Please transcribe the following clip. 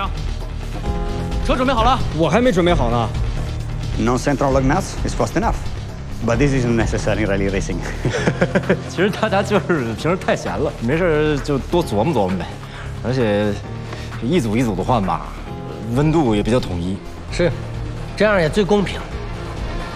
长，车准备好了。 我还没准备好呢。 No central lug nuts is fast enough, but this isn't necessary in rally racing. 其实大家就是平时太闲了，没事就多琢磨琢磨呗。而且一组一组的换吧，温度也比较统一。 是，这样也最公平。